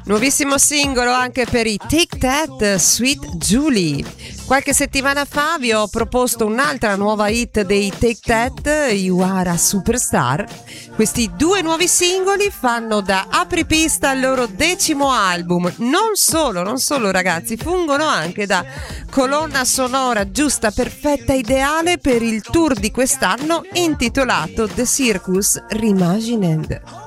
Nuovissimo singolo anche per i Tic Tac, Sweet Julie. Qualche settimana fa vi ho proposto un'altra nuova hit dei Tic Tac, You Are a Superstar. Questi due nuovi singoli fanno da apripista al loro 10° album. Non solo ragazzi, fungono anche da colonna sonora giusta, perfetta, ideale per il tour di quest'anno intitolato The Circus Reimagined.